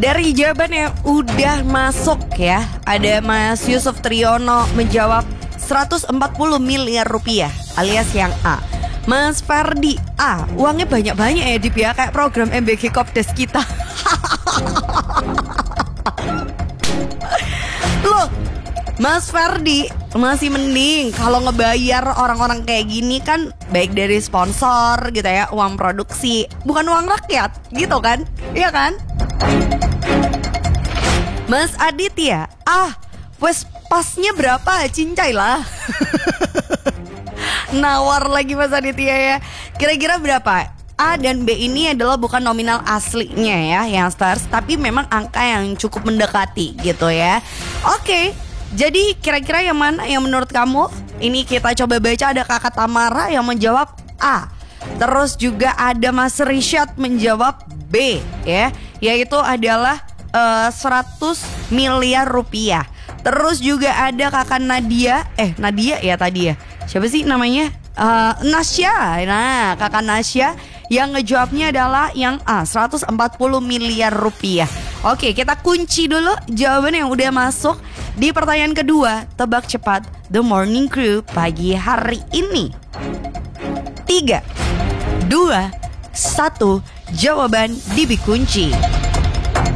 Dari jawaban yang udah masuk ya, ada Mas Yusuf Triyono menjawab 140 miliar rupiah alias yang A. Mas Ferdi A, uangnya banyak-banyak ya Dip ya, kayak program MBG Kopdes kita. Loh, Mas Ferdi masih mending kalau ngebayar orang-orang kayak gini kan baik dari sponsor gitu ya, uang produksi, bukan uang rakyat gitu kan, iya kan? Mas Aditya, wes pasnya berapa? Cincai lah. Nawar lagi Mas Aditya ya. Kira-kira berapa? A dan B ini adalah bukan nominal aslinya ya, Youngsters, tapi memang angka yang cukup mendekati gitu ya. Oke, jadi kira-kira yang mana yang menurut kamu? Ini kita coba baca, ada Kakak Tamara yang menjawab A. Terus juga ada Mas Rishad menjawab B ya, yaitu adalah 100 miliar rupiah. Terus juga ada Kakak Nadia ya tadi ya. Siapa sih namanya? Nasya. Nah, Kakak Nasya yang ngejawabnya adalah yang A, 140 miliar rupiah. Oke, kita kunci dulu jawaban yang udah masuk di pertanyaan kedua. Tebak cepat The Morning Crew pagi hari ini. 3, 2, 1, jawaban dikunci.